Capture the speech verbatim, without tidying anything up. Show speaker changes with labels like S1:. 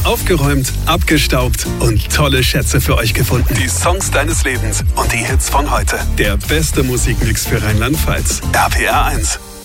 S1: aufgeräumt, abgestaubt und tolle Schätze für euch gefunden. Die Songs deines Lebens und die Hits von heute. Der beste Musikmix für Rheinland-Pfalz. R P R eins.